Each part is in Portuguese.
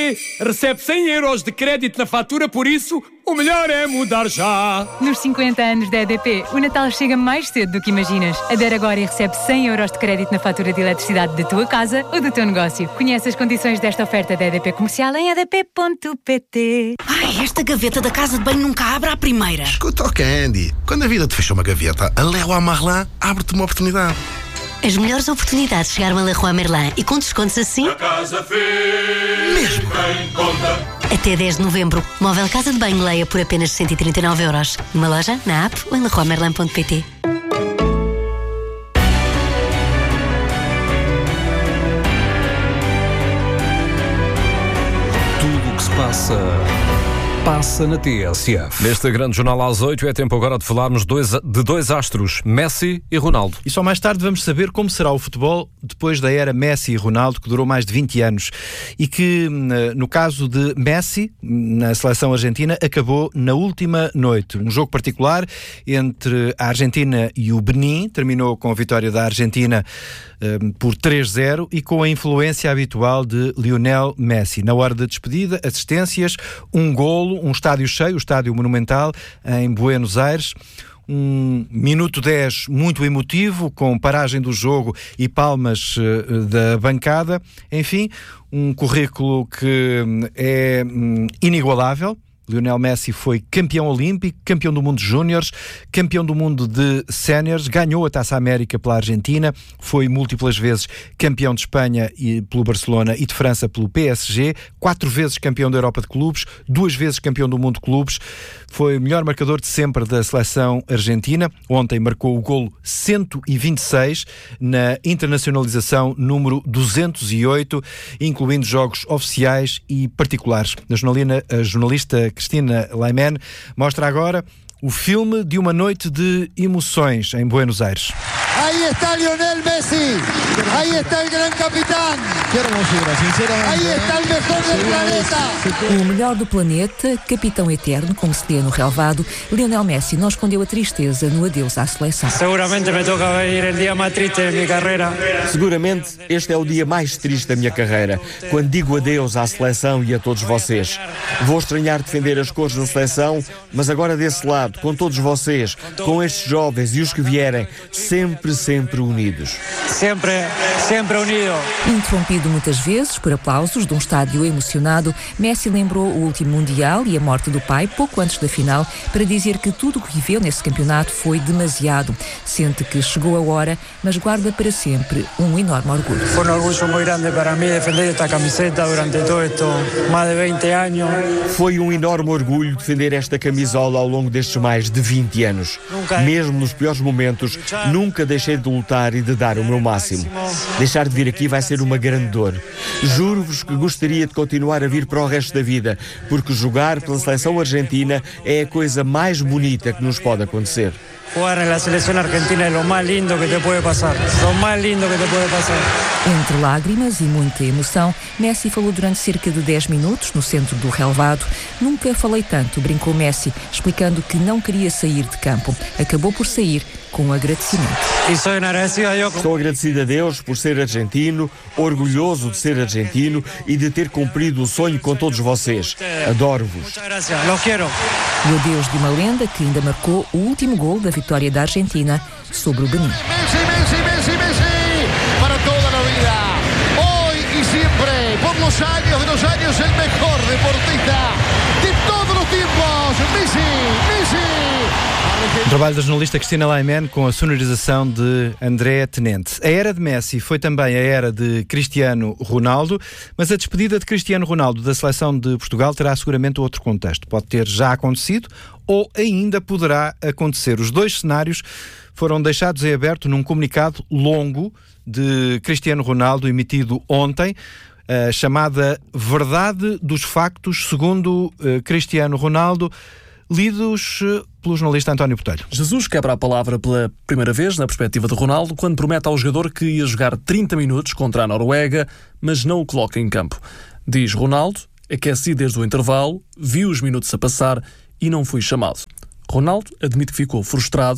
EDP recebe 100 euros de crédito na fatura, por isso o melhor é mudar já. Nos 50 anos da EDP, o Natal chega mais cedo do que imaginas. Adere agora e recebe 100 euros de crédito na fatura de eletricidade da tua casa ou do teu negócio. Conhece as condições desta oferta da EDP Comercial em edp.pt. Ai, esta gaveta da casa de banho nunca abre à primeira. Escuta, Candy, quando a vida te fecha uma gaveta, a Leroy Merlin abre-te uma oportunidade. As melhores oportunidades chegaram a Leroy Merlin e com descontos assim... A casa fez bem conta. Até 10 de novembro. Móvel Casa de Banho Leia por apenas 139 euros. Numa loja, na app ou em leroymerlin.pt. Tudo o que se passa na TSF. Neste grande jornal às 8 é tempo agora de falarmos de dois astros, Messi e Ronaldo. E só mais tarde vamos saber como será o futebol depois da era Messi e Ronaldo, que durou mais de 20 anos e que, no caso de Messi, na seleção argentina, acabou na última noite. Um jogo particular entre a Argentina e o Benin, terminou com a vitória da Argentina por 3-0 e com a influência habitual de Lionel Messi. Na hora da despedida, assistências, um golo, um estádio cheio, o Estádio Monumental, em Buenos Aires. Um minuto 10 muito emotivo, com paragem do jogo e palmas da bancada. Enfim, um currículo que é inigualável. Lionel Messi foi campeão olímpico, campeão do mundo de júniores, campeão do mundo de séniores, ganhou a Taça América pela Argentina, foi múltiplas vezes campeão de Espanha pelo Barcelona e de França pelo PSG, 4 vezes campeão da Europa de clubes, 2 vezes campeão do mundo de clubes, foi o melhor marcador de sempre da seleção argentina. Ontem marcou o golo 126 na internacionalização número 208, incluindo jogos oficiais e particulares. A jornalista Cristina Laiman mostra agora o filme de uma noite de emoções em Buenos Aires. Aí está Lionel Messi, aí está o grande capitão. Que hermosura, sinceramente. Aí está o melhor do planeta. O melhor do planeta, capitão eterno, como se lê no relvado, Lionel Messi não escondeu a tristeza no adeus à seleção. Seguramente me toca ver o dia mais triste da minha carreira. Seguramente este é o dia mais triste da minha carreira, quando digo adeus à seleção e a todos vocês. Vou estranhar defender as cores da seleção, mas agora desse lado, com todos vocês, com estes jovens e os que vierem, sempre unidos. Sempre unido. Interrompido muitas vezes por aplausos de um estádio emocionado, Messi lembrou o último Mundial e a morte do pai pouco antes da final para dizer que tudo o que viveu nesse campeonato foi demasiado. Sente que chegou a hora, mas guarda para sempre um enorme orgulho. Foi um orgulho muito grande para mim defender esta camiseta durante todo isto, mais de 20 anos. Foi um enorme orgulho defender esta camisola ao longo destes mais de 20 anos. Mesmo nos piores momentos, nunca deixei de lutar e de dar o meu máximo. Deixar de vir aqui vai ser uma grande dor. Juro-vos que gostaria de continuar a vir para o resto da vida, porque jogar pela seleção argentina é a coisa mais bonita que nos pode acontecer. Jugar na seleção argentina é o mais lindo que te pode passar. O mais lindo que te pode passar. Entre lágrimas e muita emoção, Messi falou durante cerca de 10 minutos no centro do relvado. Nunca falei tanto, brincou Messi, explicando que não queria sair de campo. Acabou por sair com agradecimento. Estou agradecido a Deus por ser argentino, orgulhoso de ser argentino e de ter cumprido o sonho com todos vocês. Adoro-vos. O adeus de uma lenda que ainda marcou o último gol da vitória da Argentina sobre o Benin. Messi, para toda a vida. Hoy y siempre, por los años, el mejor deportista de todos os tempos. Messi. O trabalho da jornalista Cristina Laiman com a sonorização de André Tenente. A era de Messi foi também a era de Cristiano Ronaldo, mas a despedida de Cristiano Ronaldo da seleção de Portugal terá seguramente outro contexto. Pode ter já acontecido ou ainda poderá acontecer. Os dois cenários foram deixados em aberto num comunicado longo de Cristiano Ronaldo emitido ontem, a chamada Verdade dos Factos, segundo Cristiano Ronaldo, lidos pelo jornalista António Botelho. Jesus quebra a palavra pela primeira vez, na perspectiva de Ronaldo, quando promete ao jogador que ia jogar 30 minutos contra a Noruega, mas não o coloca em campo. Diz Ronaldo, aqueci desde o intervalo, vi os minutos a passar e não fui chamado. Ronaldo admite que ficou frustrado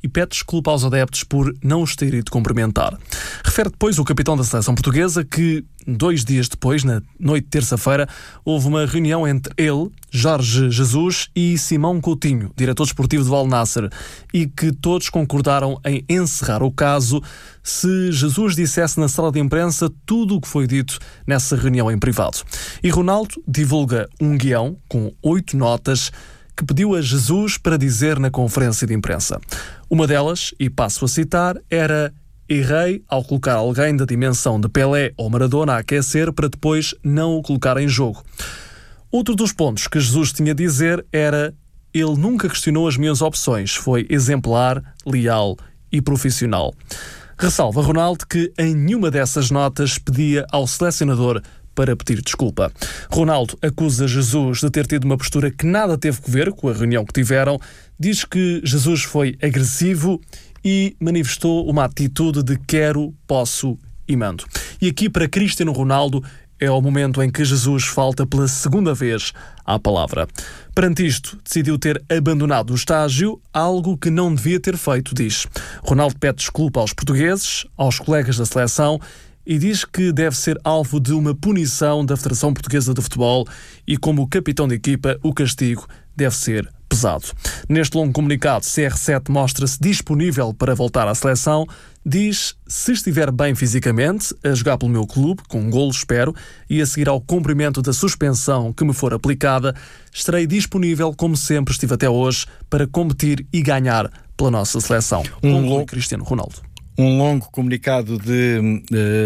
e pede desculpa aos adeptos por não os ter ido cumprimentar. Refere depois o capitão da seleção portuguesa que, 2 dias depois, na noite de terça-feira, houve uma reunião entre ele, Jorge Jesus e Simão Coutinho, diretor desportivo do Al Nassr, e que todos concordaram em encerrar o caso se Jesus dissesse na sala de imprensa tudo o que foi dito nessa reunião em privado. E Ronaldo divulga um guião com 8 notas que pediu a Jesus para dizer na conferência de imprensa. Uma delas, e passo a citar, era: errei ao colocar alguém da dimensão de Pelé ou Maradona a aquecer para depois não o colocar em jogo. Outro dos pontos que Jesus tinha a dizer era: ele nunca questionou as minhas opções, foi exemplar, leal e profissional. Ressalva Ronaldo que em nenhuma dessas notas pedia ao selecionador para pedir desculpa. Ronaldo acusa Jesus de ter tido uma postura que nada teve a ver com a reunião que tiveram, diz que Jesus foi agressivo e manifestou uma atitude de quero, posso e mando. E aqui para Cristiano Ronaldo é o momento em que Jesus falta pela segunda vez à palavra. Perante isto, decidiu ter abandonado o estágio, algo que não devia ter feito, diz. Ronaldo pede desculpa aos portugueses, aos colegas da seleção, e diz que deve ser alvo de uma punição da Federação Portuguesa de Futebol e, como capitão de equipa, o castigo deve ser pesado. Neste longo comunicado, CR7 mostra-se disponível para voltar à seleção. Diz, se estiver bem fisicamente, a jogar pelo meu clube, com um golo espero, e a seguir ao cumprimento da suspensão que me for aplicada, estarei disponível, como sempre estive até hoje, para competir e ganhar pela nossa seleção. Conclui Cristiano Ronaldo. Um longo comunicado de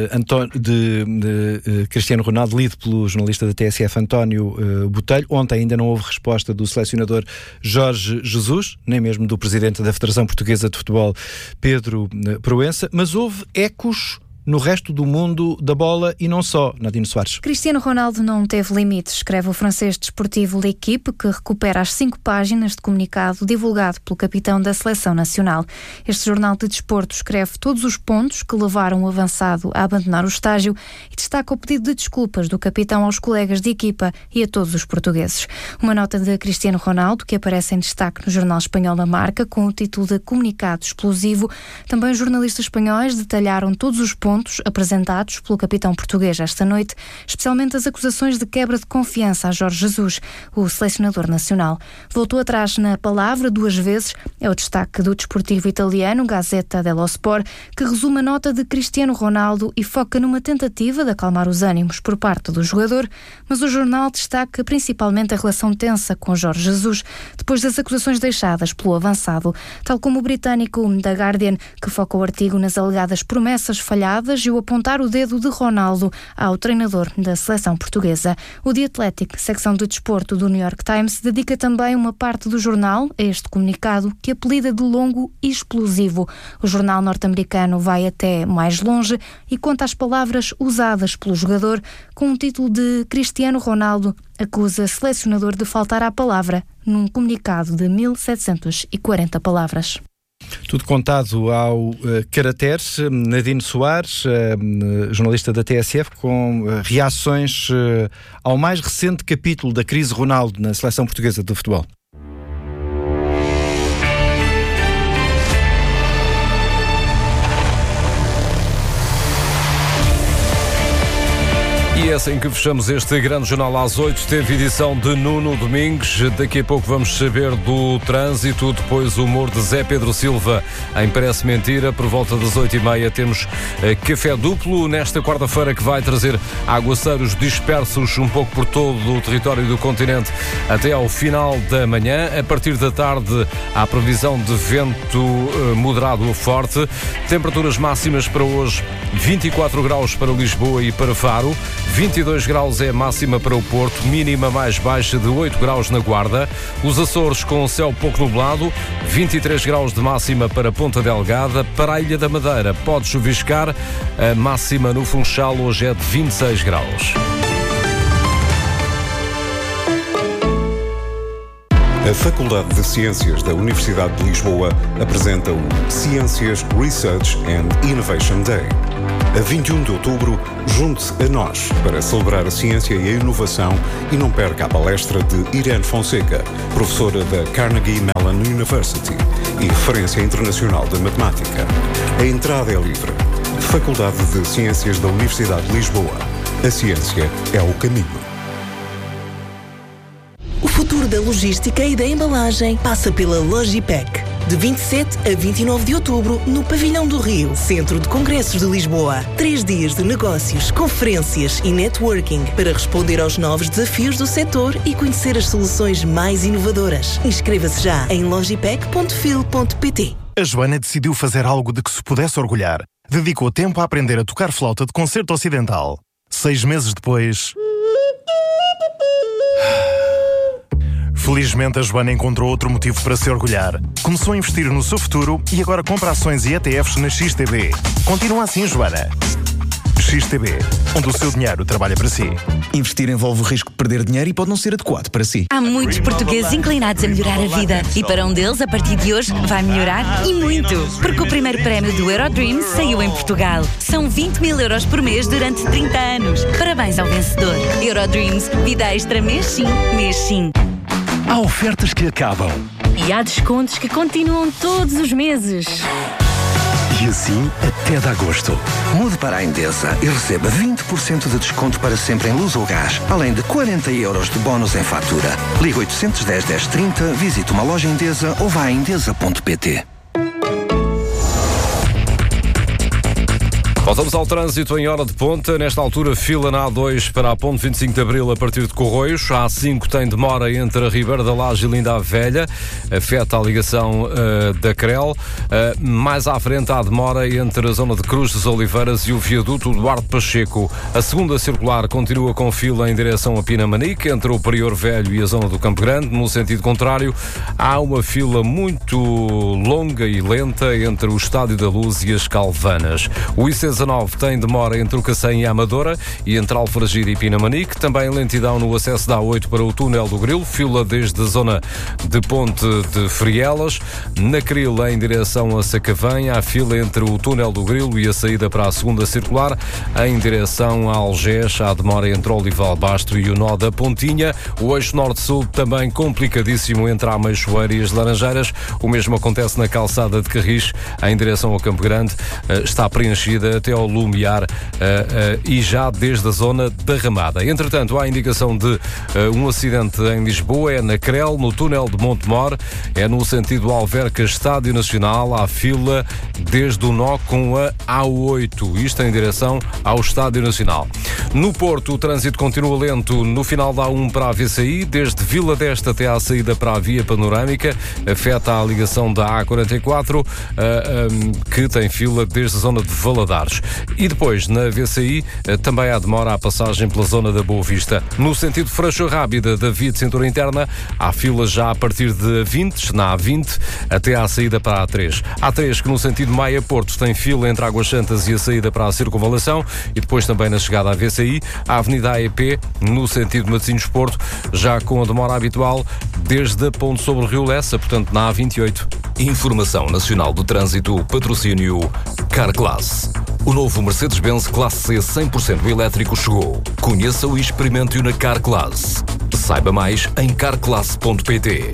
Cristiano Ronaldo, lido pelo jornalista da TSF António Botelho. Ontem ainda não houve resposta do selecionador Jorge Jesus, nem mesmo do presidente da Federação Portuguesa de Futebol, Pedro Proença, mas houve ecos no resto do mundo da bola e não só. Nadine Soares. Cristiano Ronaldo não teve limites, escreve o francês desportivo L'Équipe, que recupera as 5 páginas de comunicado divulgado pelo capitão da Seleção Nacional. Este jornal de desporto escreve todos os pontos que levaram o avançado a abandonar o estágio e destaca o pedido de desculpas do capitão aos colegas de equipa e a todos os portugueses. Uma nota de Cristiano Ronaldo, que aparece em destaque no jornal espanhol La Marca, com o título de Comunicado Explosivo. Também os jornalistas espanhóis detalharam todos os pontos apresentados pelo capitão português esta noite, especialmente as acusações de quebra de confiança a Jorge Jesus, o selecionador nacional. Voltou atrás na palavra 2 vezes, é o destaque do desportivo italiano Gazzetta dello Sport, que resume a nota de Cristiano Ronaldo e foca numa tentativa de acalmar os ânimos por parte do jogador, mas o jornal destaca principalmente a relação tensa com Jorge Jesus, depois das acusações deixadas pelo avançado, tal como o britânico The Guardian, que foca o artigo nas alegadas promessas falhadas e o apontar o dedo de Ronaldo ao treinador da seleção portuguesa. O The Athletic, secção de desporto do New York Times, dedica também uma parte do jornal a este comunicado, que apelida de longo e explosivo. O jornal norte-americano vai até mais longe e conta as palavras usadas pelo jogador, com o título de Cristiano Ronaldo acusa selecionador de faltar à palavra num comunicado de 1740 palavras. Tudo contado ao caracteres. Nadine Soares, jornalista da TSF, com reações ao mais recente capítulo da crise Ronaldo na seleção portuguesa de futebol. E é assim que fechamos este grande jornal às 8. Teve edição de Nuno Domingues. Daqui a pouco vamos saber do trânsito. Depois o humor de Zé Pedro Silva em Parece Mentira. Por volta das 8h30 temos café duplo nesta quarta-feira, que vai trazer aguaceiros dispersos um pouco por todo o território do continente até ao final da manhã. A partir da tarde há previsão de vento moderado a forte. Temperaturas máximas para hoje: 24 graus para Lisboa e para Faro. 22 graus é a máxima para o Porto, mínima mais baixa de 8 graus na Guarda. Os Açores com céu pouco nublado, 23 graus de máxima para Ponta Delgada. Para a Ilha da Madeira pode chuviscar, a máxima no Funchal hoje é de 26 graus. A Faculdade de Ciências da Universidade de Lisboa apresenta o Ciências Research and Innovation Day. A 21 de outubro, junte-se a nós para celebrar a ciência e a inovação e não perca a palestra de Irene Fonseca, professora da Carnegie Mellon University e referência internacional de matemática. A entrada é livre. Faculdade de Ciências da Universidade de Lisboa. A ciência é o caminho. O futuro da logística e da embalagem passa pela Logipec. De 27 a 29 de outubro, no Pavilhão do Rio, Centro de Congressos de Lisboa. 3 dias de negócios, conferências e networking para responder aos novos desafios do setor e conhecer as soluções mais inovadoras. Inscreva-se já em logipec.fil.pt. A Joana decidiu fazer algo de que se pudesse orgulhar. Dedicou tempo a aprender a tocar flauta de concerto ocidental. 6 meses depois... Felizmente, a Joana encontrou outro motivo para se orgulhar. Começou a investir no seu futuro e agora compra ações e ETFs na XTB. Continua assim, Joana. XTB, onde o seu dinheiro trabalha para si. Investir envolve o risco de perder dinheiro e pode não ser adequado para si. Há muitos portugueses inclinados a melhorar a vida. E para um deles, a partir de hoje, vai melhorar e muito. Porque o primeiro prémio do Eurodreams saiu em Portugal. São 20 mil euros por mês durante 30 anos. Parabéns ao vencedor. Eurodreams, vida extra mês sim, mês sim. Há ofertas que acabam. E há descontos que continuam todos os meses. E assim até de agosto. Mude para a Endesa e receba 20% de desconto para sempre em luz ou gás, além de 40 euros de bónus em fatura. Ligue 810 1030, visite uma loja Endesa ou vá a endesa.pt. Voltamos ao trânsito em hora de ponta. Nesta altura, fila na A2 para a ponte 25 de Abril a partir de Corroios. A A5 tem demora entre a Ribeira da Laje e Linda a Velha. Afeta a ligação da Crel. Mais à frente há demora entre a zona de Cruz das Oliveiras e o viaduto Duarte Pacheco. A segunda circular continua com fila em direção a Pinamanique, entre o Prior Velho e a zona do Campo Grande. No sentido contrário, há uma fila muito longa e lenta entre o Estádio da Luz e as Calvanas. O IC19 tem demora entre o Cacém e a Amadora e entre Alfragide e Pinamanique. Também lentidão no acesso da A8 para o túnel do Grilo, fila desde a zona de Ponte de Frielas. Na Cril, em direção a Sacavém, há fila entre o túnel do Grilo e a saída para a segunda circular. Em direção a Algés, há demora entre Olival Basto e o nó da Pontinha. O eixo norte-sul também complicadíssimo entre a Ameixoeira e as Laranjeiras. O mesmo acontece na calçada de Carris, em direção ao Campo Grande. Está preenchida até ao Lumiar e já desde a zona da Ramada. Entretanto, há indicação de um acidente em Lisboa, é na Crel, no túnel de Montemor, é no sentido Alverca Estádio Nacional, há fila desde o nó com a A8, isto em direção ao Estádio Nacional. No Porto, o trânsito continua lento no final da A1 para a VCI, desde Vila d'Este até à saída para a Via Panorâmica, afeta a ligação da A44, que tem fila desde a zona de Valadares. E depois, na VCI, também há demora à passagem pela zona da Boa Vista. No sentido Freixo Rábida da via de cintura interna, há fila já a partir de A20, na A20, até à saída para a A3. A3, que no sentido Maia-Porto tem fila entre Águas Santas e a saída para a Circunvalação, e depois também na chegada à VCI, a Avenida AEP, no sentido Matosinhos-Porto, já com a demora habitual desde a ponte sobre o Rio Lessa, portanto na A28. Informação Nacional do Trânsito, patrocínio Carglass. O novo Mercedes-Benz Classe C 100% elétrico chegou. Conheça-o e experimente-o na Carglass. Saiba mais em carglass.pt.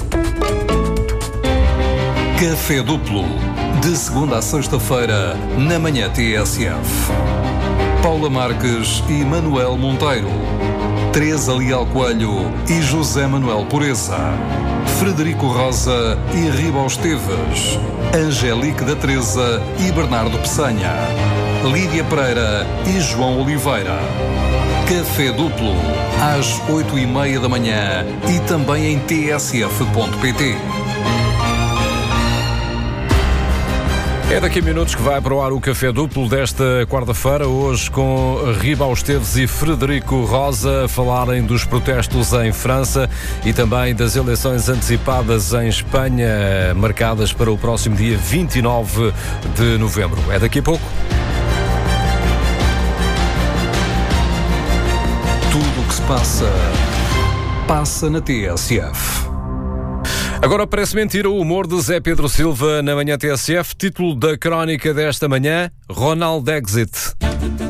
Café Duplo. De segunda a sexta-feira, na manhã TSF. Paula Marques e Manuel Monteiro. Teresa Leal Coelho e José Manuel Pureza. Frederico Rosa e Ribal Esteves. Angélique da Teresa e Bernardo Peçanha. Lídia Pereira e João Oliveira. Café Duplo, às 8h30 da manhã e também em tsf.pt. É daqui a minutos que vai para o ar o Café Duplo desta quarta-feira, hoje com Ribal Esteves e Frederico Rosa a falarem dos protestos em França e também das eleições antecipadas em Espanha, marcadas para o próximo dia 29 de novembro. É daqui a pouco. Tudo o que se passa na TSF. Agora parece mentira o humor de Zé Pedro Silva na manhã TSF. Título da crónica desta manhã: Ronaldo Exit.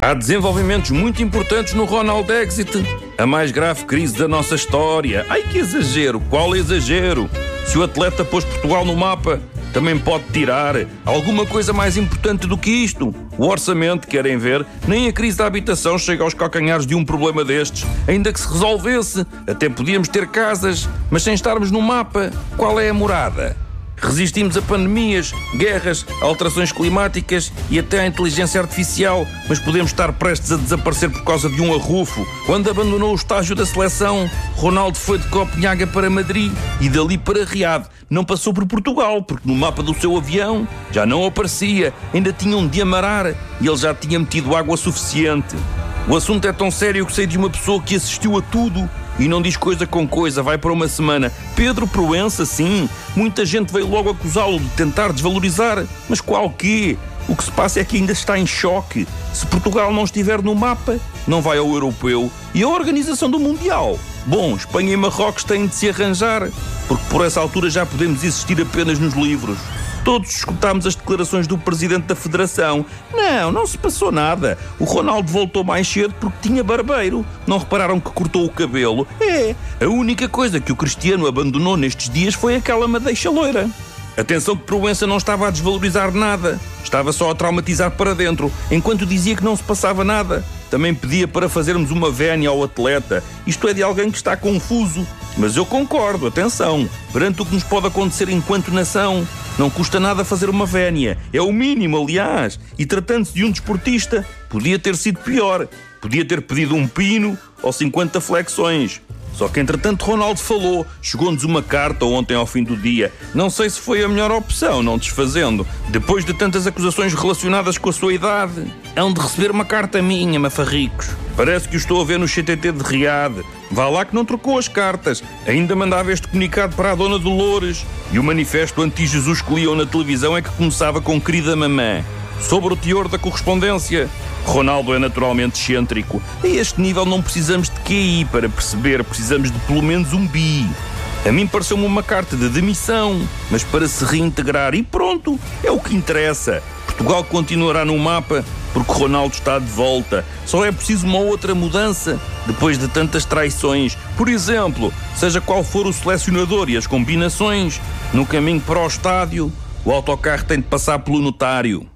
Há desenvolvimentos muito importantes no Ronaldo Exit. A mais grave crise da nossa história. Ai, que exagero! Qual exagero? Se o atleta pôs Portugal no mapa, também pode tirar alguma coisa mais importante do que isto. O orçamento, querem ver? Nem a crise da habitação chega aos calcanhares de um problema destes. Ainda que se resolvesse, até podíamos ter casas, mas sem estarmos no mapa. Qual é a morada? Resistimos a pandemias, guerras, a alterações climáticas e até à inteligência artificial, mas podemos estar prestes a desaparecer por causa de um arrufo. Quando abandonou o estágio da seleção, Ronaldo foi de Copenhaga para Madrid e dali para Riad. Não passou por Portugal, porque no mapa do seu avião já não aparecia, ainda tinham de amarar e ele já tinha metido água suficiente. O assunto é tão sério que sei de uma pessoa que assistiu a tudo e não diz coisa com coisa, vai para uma semana. Pedro Proença, sim. Muita gente veio logo acusá-lo de tentar desvalorizar. Mas qual quê? O que se passa é que ainda está em choque. Se Portugal não estiver no mapa, não vai ao Europeu e à organização do Mundial. Bom, Espanha e Marrocos têm de se arranjar, porque por essa altura já podemos existir apenas nos livros. Todos escutámos as declarações do presidente da Federação. Não se passou nada. O Ronaldo voltou mais cedo porque tinha barbeiro. Não repararam que cortou o cabelo? A única coisa que o Cristiano abandonou nestes dias foi aquela madeixa loira. Atenção que Proença não estava a desvalorizar nada. Estava só a traumatizar para dentro, enquanto dizia que não se passava nada. Também pedia para fazermos uma vénia ao atleta. Isto é de alguém que está confuso. Mas eu concordo, atenção. Perante o que nos pode acontecer enquanto nação, não custa nada fazer uma vénia. É o mínimo, aliás. E tratando-se de um desportista, podia ter sido pior. Podia ter pedido um pino ou 50 flexões. Só que, entretanto, Ronaldo falou. Chegou-nos uma carta ontem ao fim do dia. Não sei se foi a melhor opção, não desfazendo. Depois de tantas acusações relacionadas com a sua idade, hão de receber uma carta minha, mafarricos. Parece que o estou a ver no CTT de Riad. Vá lá que não trocou as cartas. Ainda mandava este comunicado para a Dona Dolores. E o manifesto anti-Jesus que liam na televisão é que começava com querida mamã. Sobre o teor da correspondência, Ronaldo é naturalmente excêntrico. A este nível não precisamos de QI para perceber, precisamos de pelo menos um bi. A mim pareceu-me uma carta de demissão, mas para se reintegrar e pronto, é o que interessa. Portugal continuará no mapa porque Ronaldo está de volta. Só é preciso uma outra mudança depois de tantas traições. Por exemplo, seja qual for o selecionador e as combinações, no caminho para o estádio, o autocarro tem de passar pelo notário.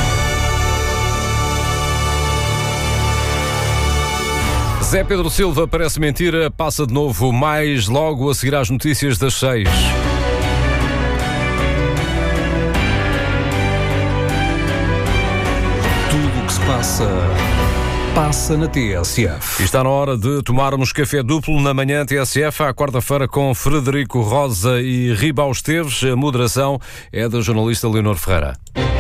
Zé Pedro Silva parece mentira, passa de novo mais logo a seguir às notícias das 6. Tudo o que se passa na TSF. E está na hora de tomarmos café duplo na manhã TSF, à quarta-feira, com Frederico Rosa e Ribau Esteves. A moderação é da jornalista Leonor Ferreira.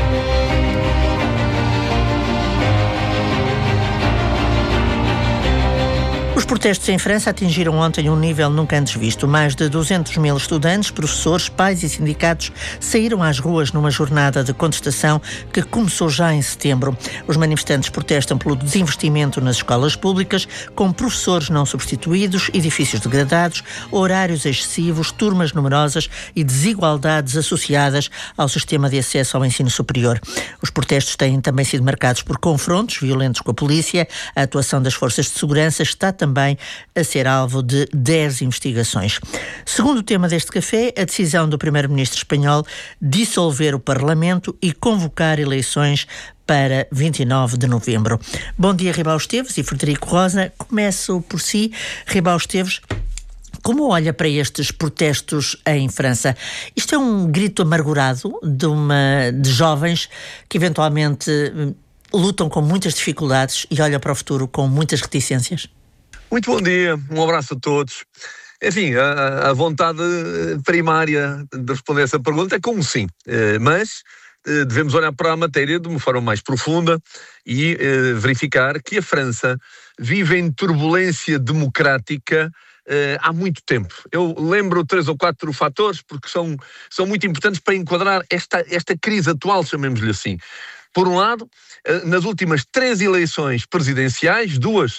Os protestos em França atingiram ontem um nível nunca antes visto. Mais de 200 mil estudantes, professores, pais e sindicatos saíram às ruas numa jornada de contestação que começou já em setembro. Os manifestantes protestam pelo desinvestimento nas escolas públicas, com professores não substituídos, edifícios degradados, horários excessivos, turmas numerosas e desigualdades associadas ao sistema de acesso ao ensino superior. Os protestos têm também sido marcados por confrontos violentos com a polícia. A atuação das forças de segurança está também a ser alvo de 10 investigações. Segundo o tema deste café, a decisão do primeiro-ministro espanhol dissolver o Parlamento e convocar eleições para 29 de novembro. Bom dia, Ribau Esteves e Frederico Rosa. Começo por si. Ribau Esteves, como olha para estes protestos em França? Isto é um grito amargurado de jovens que eventualmente lutam com muitas dificuldades e olham para o futuro com muitas reticências? Muito bom dia, um abraço a todos. Enfim, a vontade primária de responder essa pergunta é com um sim, mas devemos olhar para a matéria de uma forma mais profunda e verificar que a França vive em turbulência democrática há muito tempo. Eu lembro 3 ou 4 fatores porque são muito importantes para enquadrar esta crise atual, chamemos-lhe assim. Por um lado, nas últimas 3 eleições presidenciais, 2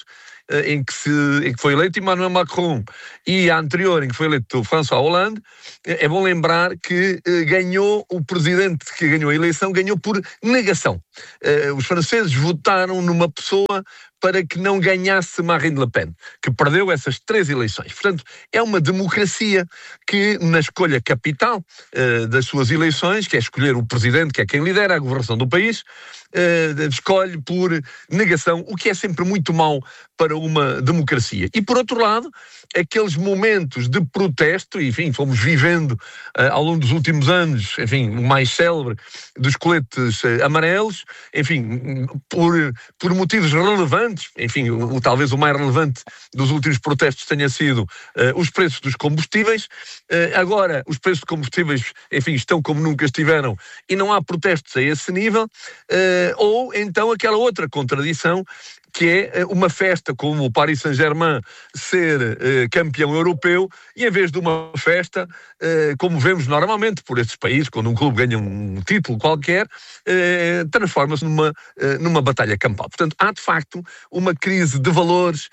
em que foi eleito Emmanuel Macron, e a anterior em que foi eleito François Hollande, é bom lembrar que o presidente que ganhou a eleição ganhou por negação. Os franceses votaram numa pessoa para que não ganhasse Marine Le Pen, que perdeu essas 3 eleições. Portanto, é uma democracia que, na escolha capital das suas eleições, que é escolher o presidente, que é quem lidera a governação do país, escolhe por negação, o que é sempre muito mau para uma democracia. E, por outro lado, aqueles momentos de protesto, enfim, fomos vivendo ao longo dos últimos anos, enfim, o mais célebre dos coletes amarelos, enfim, por motivos relevantes, enfim, talvez o mais relevante dos últimos protestos tenha sido os preços dos combustíveis. Agora, os preços de combustíveis, enfim, estão como nunca estiveram e não há protestos a esse nível. Ou então aquela outra contradição, que é uma festa como o Paris Saint-Germain ser campeão europeu, e em vez de uma festa, como vemos normalmente por estes países, quando um clube ganha um título qualquer, transforma-se numa batalha campal. Portanto, há de facto uma crise de valores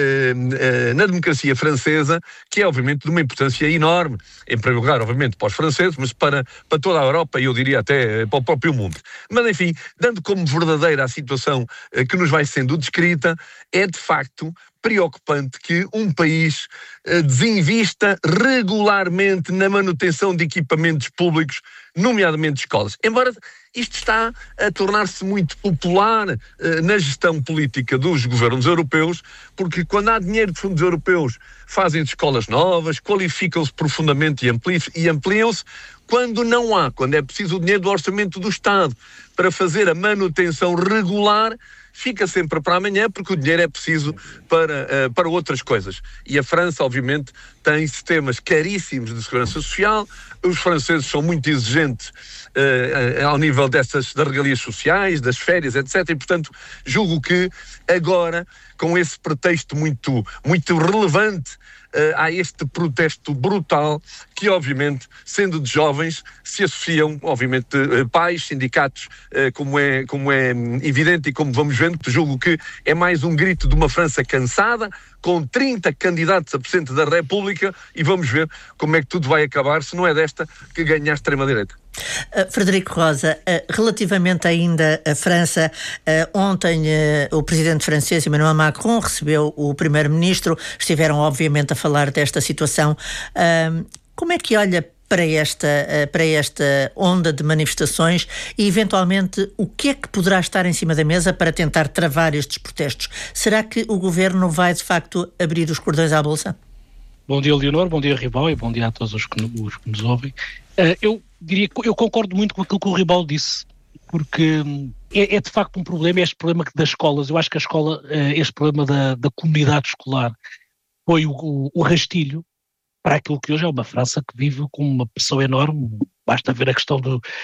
na democracia francesa, que é obviamente de uma importância enorme, em primeiro lugar, obviamente, para os franceses, mas para toda a Europa e eu diria até para o próprio mundo. Mas, enfim, dando como verdadeira a situação que nos vai sendo descrita, é de facto preocupante que um país desinvista regularmente na manutenção de equipamentos públicos, nomeadamente escolas. Embora isto está a tornar-se muito popular na gestão política dos governos europeus, porque quando há dinheiro de fundos europeus fazem escolas novas, qualificam-se profundamente e ampliam-se. Quando não há, quando é preciso o dinheiro do orçamento do Estado para fazer a manutenção regular, fica sempre para amanhã, porque o dinheiro é preciso para outras coisas. E a França, obviamente, tem sistemas caríssimos de segurança social, os franceses são muito exigentes ao nível das regalias sociais, das férias, etc. E, portanto, julgo que agora, com esse pretexto muito, muito relevante, há este protesto brutal que, obviamente, sendo de jovens, se associam, obviamente, pais, sindicatos, como é evidente e como vamos vendo. Julgo que é mais um grito de uma França cansada, com 30 candidatos a Presidente da República, e vamos ver como é que tudo vai acabar, se não é desta que ganha a extrema-direita. Frederico Rosa, relativamente ainda à França, ontem o presidente francês Emmanuel Macron recebeu o primeiro-ministro, estiveram obviamente a falar desta situação. Como é que olha para esta onda de manifestações e, eventualmente, o que é que poderá estar em cima da mesa para tentar travar estes protestos? Será que o governo vai, de facto, abrir os cordões à bolsa? Bom dia, Leonor, bom dia, Ribal, e bom dia a todos os que nos ouvem. Eu diria que eu concordo muito com aquilo que o Ribal disse, porque é de facto um problema, este problema das escolas. Eu acho que a escola, este problema da comunidade escolar foi o rastilho para aquilo que hoje é uma França que vive com uma pressão enorme. Basta ver a questão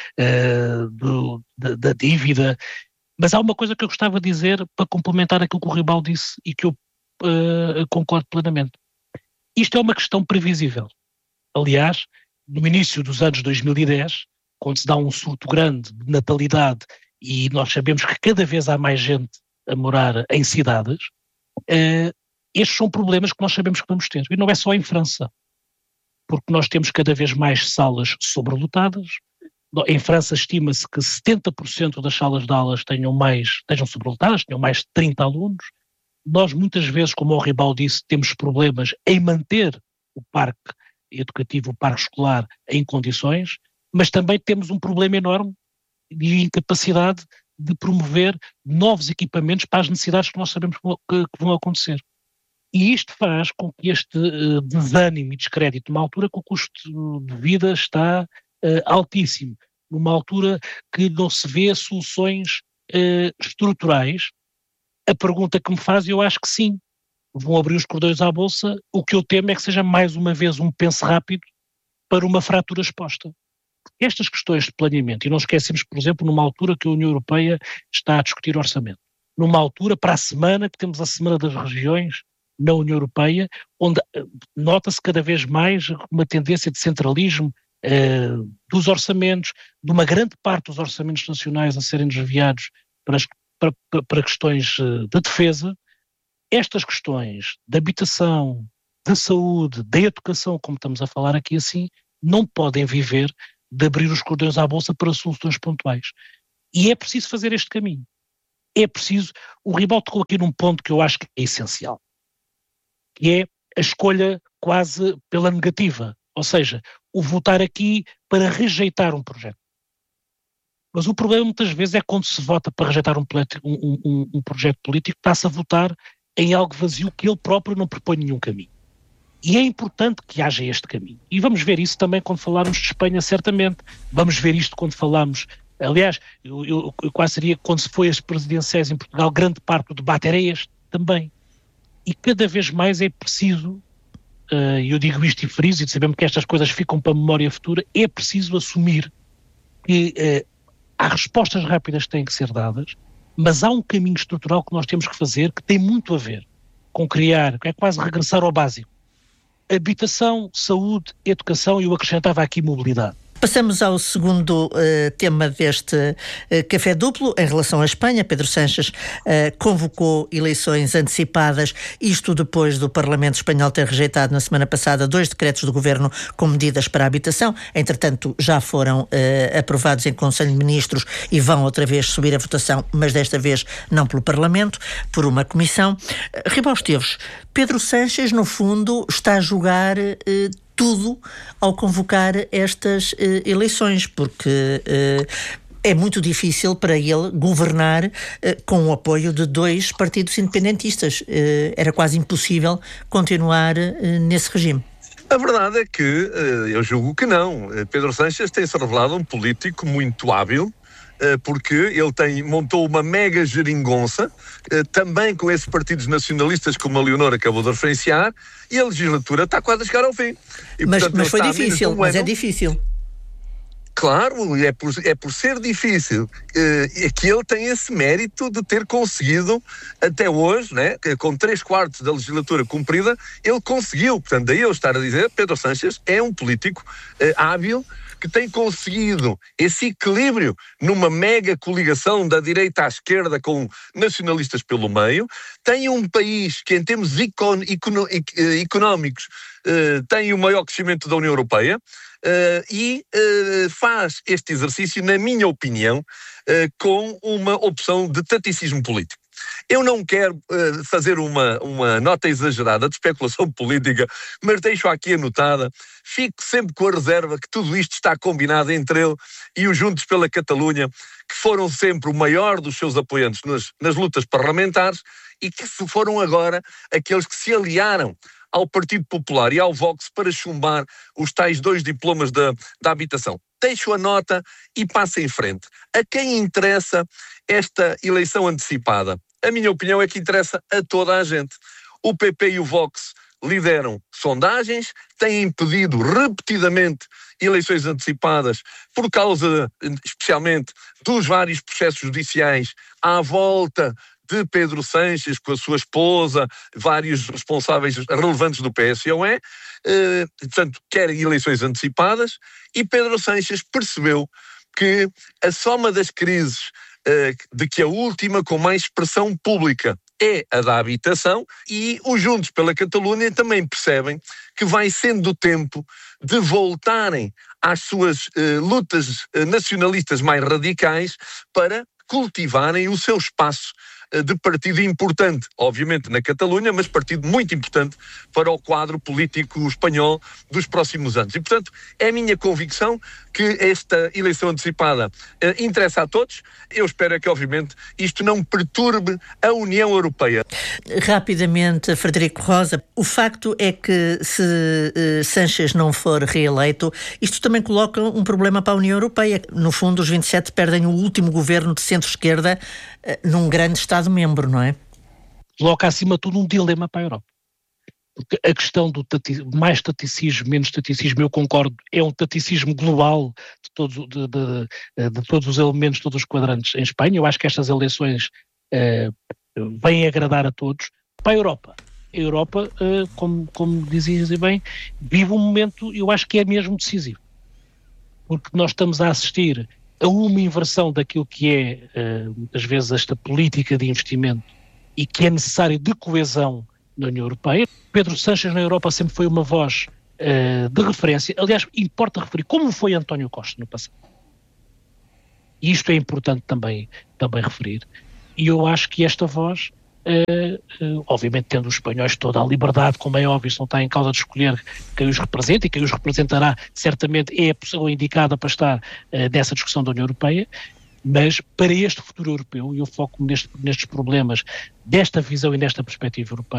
da dívida. Mas há uma coisa que eu gostava de dizer para complementar aquilo que o Ribal disse e que eu concordo plenamente. Isto é uma questão previsível. Aliás, no início dos anos 2010, quando se dá um surto grande de natalidade e nós sabemos que cada vez há mais gente a morar em cidades, estes são problemas que nós sabemos que vamos ter. E não é só em França, porque nós temos cada vez mais salas sobrelotadas. Em França estima-se que 70% das salas de aulas estejam sobrelotadas, tenham mais de 30 alunos. Nós muitas vezes, como o Ribal disse, temos problemas em manter o parque educativo, o parque escolar em condições, mas também temos um problema enorme de incapacidade de promover novos equipamentos para as necessidades que nós sabemos que vão acontecer. E isto faz com que este desânimo e descrédito, numa altura que o custo de vida está altíssimo, numa altura que não se vê soluções estruturais, a pergunta que me faz, eu acho que sim, vão abrir os cordões à bolsa. O que eu temo é que seja mais uma vez um penso rápido para uma fratura exposta. Estas questões de planeamento, e não esquecemos, por exemplo, numa altura que a União Europeia está a discutir orçamento, numa altura para a semana que temos a Semana das Regiões na União Europeia, onde nota-se cada vez mais uma tendência de centralismo dos orçamentos, de uma grande parte dos orçamentos nacionais a serem desviados para questões de defesa. estas questões da habitação, da saúde, da educação, como estamos a falar aqui assim, não podem viver de abrir os cordões à bolsa para soluções pontuais. E é preciso fazer este caminho. É preciso, o Ribal tocou aqui num ponto que eu acho que é essencial, que é a escolha quase pela negativa, ou seja, o votar aqui para rejeitar um projeto. Mas o problema muitas vezes é quando se vota para rejeitar um projeto político, está-se a votar em algo vazio que ele próprio não propõe nenhum caminho. E é importante que haja este caminho. E vamos ver isso também quando falarmos de Espanha, certamente. Vamos ver isto quando falamos... Aliás, eu quase diria que quando se foi as presidenciais em Portugal, grande parte do debate era este também. E cada vez mais é preciso, e eu digo isto e friso, e sabemos que estas coisas ficam para a memória futura, é preciso assumir que há respostas rápidas que têm que ser dadas, mas há um caminho estrutural que nós temos que fazer que tem muito a ver com criar, é quase regressar ao básico. Habitação, saúde, educação e eu acrescentava aqui mobilidade. Passamos ao segundo tema deste Café Duplo. Em relação à Espanha, Pedro Sánchez convocou eleições antecipadas, isto depois do Parlamento espanhol ter rejeitado na semana passada 2 decretos do Governo com medidas para a habitação. Entretanto, já foram aprovados em Conselho de Ministros e vão outra vez subir a votação, mas desta vez não pelo Parlamento, por uma comissão. Ribal Esteves, Pedro Sánchez, no fundo, está a jogar tudo ao convocar estas eleições, porque é muito difícil para ele governar com o apoio de 2 partidos independentistas. Era quase impossível continuar nesse regime. A verdade é que eu julgo que não. Pedro Sánchez tem-se revelado um político muito hábil, porque ele montou uma mega geringonça, também com esses partidos nacionalistas como a Leonor acabou de referenciar, e a legislatura está quase a chegar ao fim. E, mas foi difícil, mas é difícil. Claro, é por ser difícil que ele tem esse mérito de ter conseguido até hoje, né, com 3/4 da legislatura cumprida, ele conseguiu. Portanto, daí eu estar a dizer, Pedro Sánchez é um político hábil, que tem conseguido esse equilíbrio numa mega coligação da direita à esquerda com nacionalistas pelo meio, tem um país que em termos económicos tem o maior crescimento da União Europeia e faz este exercício, na minha opinião, com uma opção de taticismo político. Eu não quero fazer uma nota exagerada de especulação política, mas deixo aqui anotada, fico sempre com a reserva que tudo isto está combinado entre ele e os Juntos pela Catalunha, que foram sempre o maior dos seus apoiantes nas lutas parlamentares e que foram agora aqueles que se aliaram ao Partido Popular e ao Vox para chumbar os tais 2 diplomas da habitação. Deixo a nota e passo em frente. A quem interessa esta eleição antecipada? A minha opinião é que interessa a toda a gente. O PP e o Vox lideram sondagens, têm pedido repetidamente eleições antecipadas por causa, especialmente, dos vários processos judiciais à volta de Pedro Sánchez, com a sua esposa, vários responsáveis relevantes do PSOE, portanto, querem eleições antecipadas, e Pedro Sánchez percebeu que a soma das crises, de que a última com mais expressão pública é a da habitação, e os Juntos pela Catalunha também percebem que vai sendo o tempo de voltarem às suas lutas nacionalistas mais radicais para cultivarem o seu espaço de partido importante, obviamente na Catalunha, mas partido muito importante para o quadro político espanhol dos próximos anos. E, portanto, é a minha convicção que esta eleição antecipada interessa a todos. Eu espero que, obviamente, isto não perturbe a União Europeia. Rapidamente, Frederico Rosa, o facto é que se Sánchez não for reeleito, isto também coloca um problema para a União Europeia. No fundo, os 27 perdem o último governo de centro-esquerda num grande Estado-membro, não é? Coloca acima de tudo um dilema para a Europa. Porque a questão do mais taticismo, menos taticismo, eu concordo, é um taticismo global de todos os elementos, todos os quadrantes em Espanha. Eu acho que estas eleições vêm agradar a todos. Para a Europa, como dizias bem, vive um momento, eu acho que é mesmo decisivo. Porque nós estamos a assistir a uma inversão daquilo que é, muitas vezes, esta política de investimento e que é necessário de coesão na União Europeia. Pedro Sánchez na Europa sempre foi uma voz de referência. Aliás, importa referir como foi António Costa no passado. E isto é importante também referir. E eu acho que esta voz, obviamente tendo os espanhóis toda a liberdade, como é óbvio, se não está em causa de escolher quem os representa, e quem os representará certamente é a pessoa indicada para estar nessa discussão da União Europeia, mas para este futuro europeu, e eu foco-me nestes problemas, desta visão e nesta perspectiva europeia,